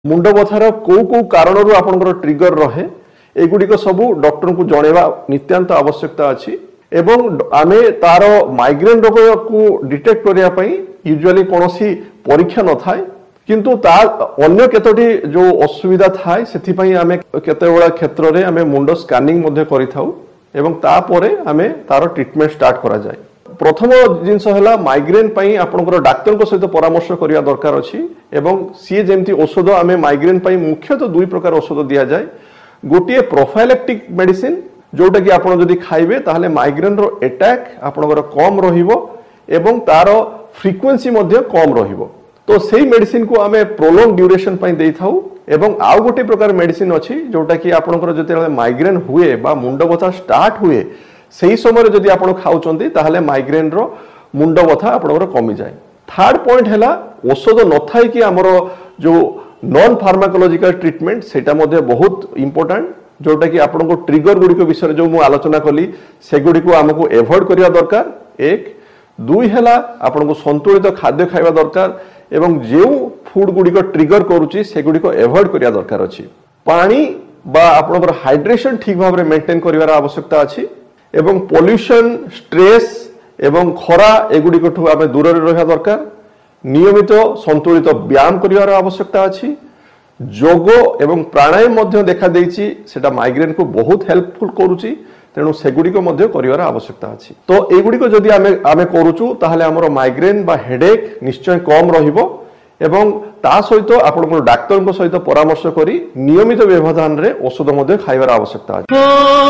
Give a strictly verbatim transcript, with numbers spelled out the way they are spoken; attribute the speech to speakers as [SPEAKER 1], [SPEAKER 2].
[SPEAKER 1] मुंड बथार कौ कौ कारण आपंकर ट्रिगर रहे एगुड़िक सबू डॉक्टर को जनवा नित्यांत आवश्यकता अच्छी एवं आमे तार माइग्रेन रोग को डिटेक्ट करने यूजुअली कौन सी परीक्षा न थाए किंतु तार अन्य केतोटी जो असुविधा थाए से आमे केतेबेला क्षेत्र में आमे मुंड स्कैनिंग मध्य करिथाउ एवं तापरे आमे तार ट्रीटमेंट स्टार्ट करा जाए। प्रथम जिनस है माइग्रेन पई आपनकर डाक्तर सहित परामर्श करने दरकार अच्छी एवं सी जमी औषध आम माइग्रेन पई मुख्यतः दुई प्रकार औषध दि जाए। गोटे प्रोफाइलेक्टिक मेडिसिन जोटा कि आप जदि खाइबे ताहले माइग्रेन रो अटैक आपनकर कम रहिबो एवं तार फ्रीक्वेंसी मध्य कम रहिबो तो सही मेडिसिन को आम प्रोलॉन्ग ड्यूरेशन पई देई थाउ एवं आउ गोटे प्रकार मेडिसिन अच्छी जोटा कि आपनकर जते माइग्रेन हुए बा मुंड बथा स्टार्ट हुए सही समय जदि आपण खाउचंती ताहले माइग्रेन रो मुंड बथा आपनकर कमी जाए। थर्ड पॉइंट हैला औषध न थाई कि हमर जो नॉन फार्माकोलॉजिकल ट्रीटमेंट सेटा मध्ये बहुत इंपोर्टेंट जोटा कि आपन को ट्रिगर गुडी को विषय जो मु आलोचना कली से गुडी को हमको एवॉइड करिया दरकार। एक दुई हैला आपन को संतुलित खाद्य खाइबा दरकार एवं जे फूड गुडी को ट्रिगर करूची से गुडी को एवॉइड करिया दरकार अछि। पानी बा आपन हाइड्रेशन ठीक भाव में मेंटेन करिवार आवश्यकता अछि एवं पोल्यूशन स्ट्रेस एवं खरा एगुड़ी आम दूर रहा दरकार। नियमित संतुलित व्यायाम करिवार आवश्यकता अछि। योग एवं प्राणायाम मध्य देखा देइछि सेटा माइग्रेन को बहुत हेल्पफुल करूची तेणु सेगुड़ी को मध्य करिवार आवश्यकता अछि। तो एगुड़ी को जदि आमे आमे करूचु ताहले हमर माइग्रेन बा हेडेक निश्चय कम रहिबो एवं ता सहित आपण डाक्तर सहित परामर्श करी नियमित व्यवधान रे औषध मध्य खाइबार आवश्यकता अछि।